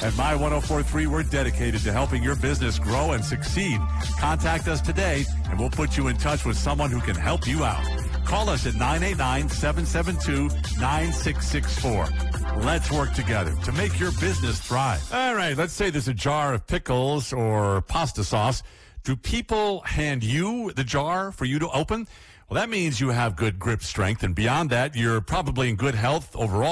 At My 1043, we're dedicated to helping your business grow and succeed. Contact us today, and we'll put you in touch with someone who can help you out. Call us at 989-772-9664. Let's work together to make your business thrive. All right, let's say there's a jar of pickles or pasta sauce. Do people hand you the jar for you to open? Well, that means you have good grip strength, and beyond that, you're probably in good health overall.